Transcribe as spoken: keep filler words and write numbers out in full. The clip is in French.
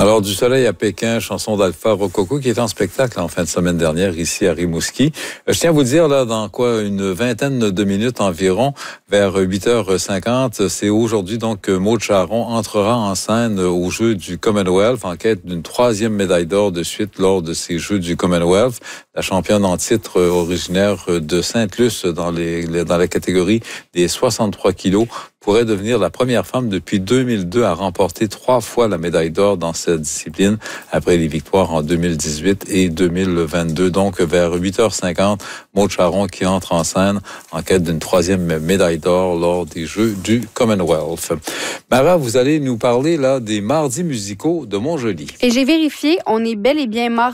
Alors, du soleil à Pékin, chanson d'Alpha Rococo, qui est en spectacle en fin de semaine dernière ici à Rimouski. Je tiens à vous dire, là, dans quoi, une vingtaine de minutes environ, vers huit heures cinquante, c'est aujourd'hui donc que Maud Charron entrera en scène aux Jeux du Commonwealth en quête d'une troisième médaille d'or de suite lors de ces Jeux du Commonwealth. La championne en titre originaire de Sainte-Luce dans les, dans la catégorie des soixante-trois kilos pourrait devenir la première femme depuis deux mille deux à remporter trois fois la médaille d'or dans cette discipline après les victoires en deux mille dix-huit et deux mille vingt-deux. Donc, vers huit heures cinquante, Maud Charron qui entre en scène en quête d'une troisième médaille d'or lors des Jeux du Commonwealth. Mara, vous allez nous parler là des mardis musicaux de Montjoly. Et j'ai vérifié, on est bel et bien mardi.